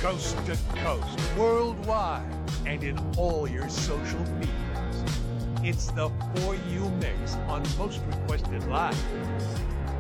coast to coast, worldwide, and in all your social medias. It's the For You Mix on Most Requested Live.